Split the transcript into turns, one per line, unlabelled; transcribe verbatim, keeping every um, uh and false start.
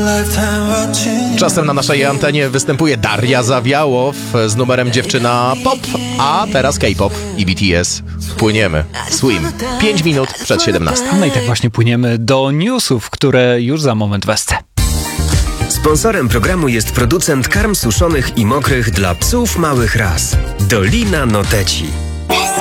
Czasem na naszej antenie występuje Daria Zawiałow z numerem Dziewczyna Pop, a teraz K-pop i B T S. Płyniemy. Swim. pięć minut przed siedemnastą.
No i tak właśnie płyniemy do newsów, które już za moment wescę.
Sponsorem programu jest producent karm suszonych i mokrych dla psów małych ras. Dolina Noteci.